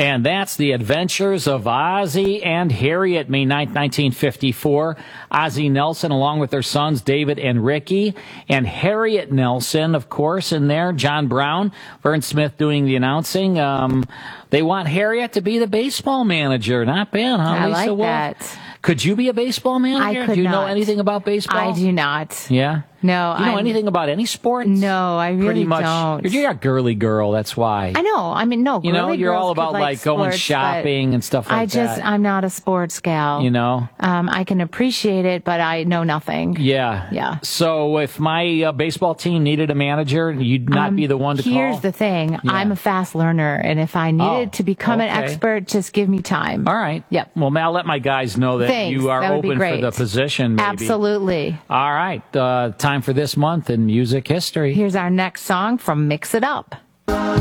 And that's The Adventures of Ozzie and Harriet, May 9th, 1954. Ozzie Nelson, along with their sons, David and Ricky, and Harriet Nelson, of course, in there. John Brown, Vern Smith doing the announcing. They want Harriet to be the baseball manager. Not bad, huh, I Lisa like Wolf? that. Could you be a baseball manager? I could Do you know not. anything about baseball? I do not. Yeah? No, Do you know anything about any sports? No, I really Pretty much, don't. You're a girly girl, that's why. I know. I mean, no. You know, girly you're girls all could about like going sports, shopping and stuff like that. I'm not a sports gal. You know? I can appreciate it, but I know nothing. Yeah. Yeah. So if my baseball team needed a manager, you'd not be the one to call? Here's the thing. Yeah. I'm a fast learner, and if I needed to become an expert, just give me time. All right. Yep. Well, I'll let my guys know that Thanks. you are That would be open for great. the position, maybe. Absolutely. All right. Time for this month in music history. Here's our next song from Mix It Up.